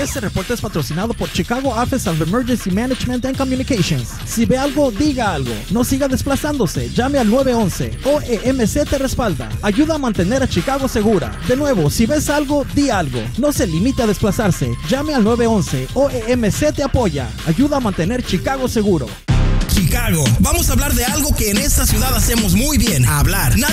Este reporte es patrocinado por Chicago Office of Emergency Management and Communications. Si ve algo, diga algo. No siga desplazándose. Llame al 911. OEMC te respalda. Ayuda a mantener a Chicago segura. De nuevo, si ves algo, di algo. No se limite a desplazarse. Llame al 911. OEMC te apoya. Ayuda a mantener Chicago seguro. Chicago. Vamos a hablar de algo que en esta ciudad hacemos muy bien. Hablar. Nadie